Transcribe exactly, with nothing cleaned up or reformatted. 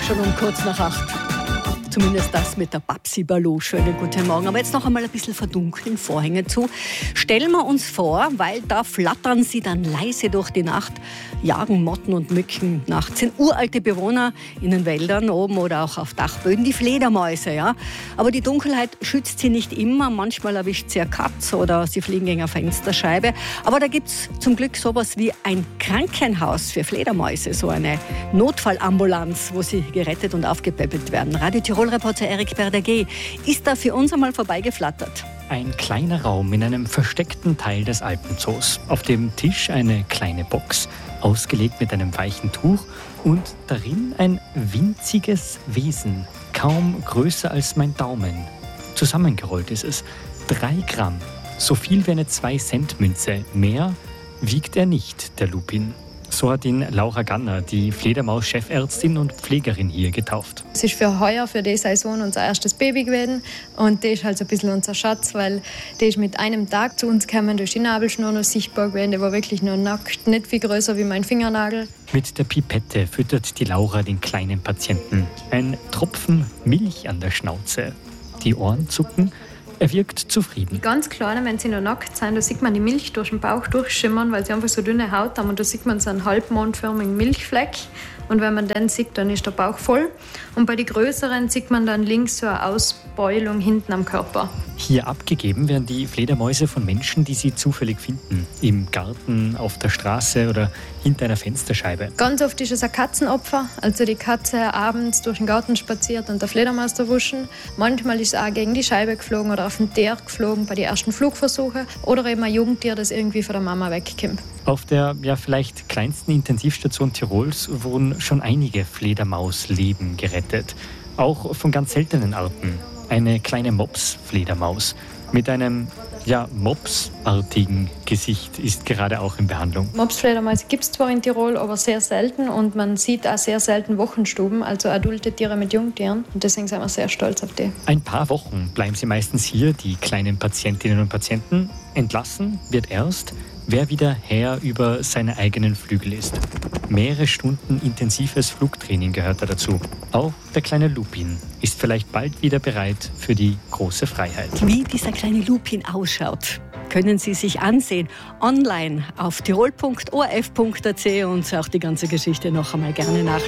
schon um kurz nach acht. Zumindest das mit der Babsi Ballou. Schönen guten Morgen. Aber jetzt noch einmal ein bisschen verdunkeln, Vorhänge zu. Stellen wir uns vor, weil da flattern sie dann leise durch die Nacht, jagen Motten und Mücken nachts. Sind uralte Bewohner in den Wäldern oben oder auch auf Dachböden, die Fledermäuse. Ja? Aber die Dunkelheit schützt sie nicht immer. Manchmal erwischt sie eine Katze oder sie fliegen gegen eine Fensterscheibe. Aber da gibt es zum Glück sowas wie ein Krankenhaus für Fledermäuse. So eine Notfallambulanz, wo sie gerettet und aufgepäppelt werden. Radio Tirol-Reporter Eric Berdaguet ist da für uns einmal vorbeigeflattert. Ein kleiner Raum in einem versteckten Teil des Alpenzoos. Auf dem Tisch eine kleine Box, ausgelegt mit einem weichen Tuch und darin ein winziges Wesen, kaum größer als mein Daumen. Zusammengerollt ist es. Drei Gramm, so viel wie eine zwei-Cent-Münze. Mehr wiegt er nicht, der Lupin. So hat ihn Laura Ganner, die Fledermaus-Chefärztin und Pflegerin hier, getauft. Es ist für heuer, für die Saison, unser erstes Baby gewesen. Und das ist halt so ein bisschen unser Schatz, weil der ist mit einem Tag zu uns gekommen, durch die Nabelschnur noch sichtbar gewesen. Der war wirklich nur nackt, nicht viel größer wie mein Fingernagel. Mit der Pipette füttert die Laura den kleinen Patienten. Ein Tropfen Milch an der Schnauze. Die Ohren zucken. Er wirkt zufrieden. Die ganz Kleinen, wenn sie noch nackt sind, da sieht man die Milch durch den Bauch durchschimmern, weil sie einfach so dünne Haut haben. Und da sieht man so einen halbmondförmigen Milchfleck. Und wenn man den sieht, dann ist der Bauch voll. Und bei den Größeren sieht man dann links so eine Ausbeulung hinten am Körper. Hier abgegeben werden die Fledermäuse von Menschen, die sie zufällig finden. Im Garten, auf der Straße oder hinter einer Fensterscheibe. Ganz oft ist es ein Katzenopfer. Also die Katze abends durch den Garten spaziert und der Fledermaus erwischen. Manchmal ist es auch gegen die Scheibe geflogen oder auf den Teer geflogen bei den ersten Flugversuchen. Oder eben ein Jungtier, das irgendwie von der Mama wegkommt. Auf der ja vielleicht kleinsten Intensivstation Tirols wurden schon einige Fledermausleben gerettet. Auch von ganz seltenen Arten. Eine kleine Mops-Fledermaus mit einem ja, Mops-artigen Gesicht ist gerade auch in Behandlung. Mops-Fledermäuse gibt es zwar in Tirol, aber sehr selten. Und man sieht auch sehr selten Wochenstuben, also adulte Tiere mit Jungtieren. Und deswegen sind wir sehr stolz auf die. Ein paar Wochen bleiben sie meistens hier, die kleinen Patientinnen und Patienten. Entlassen wird erst, wer wieder Herr über seine eigenen Flügel ist. Mehrere Stunden intensives Flugtraining gehört da dazu. Auch der kleine Lupin ist vielleicht bald wieder bereit für die große Freiheit. Wie dieser kleine Lupin ausschaut, können Sie sich ansehen online auf tirol punkt o r f punkt a t und auch die ganze Geschichte noch einmal gerne nachlesen.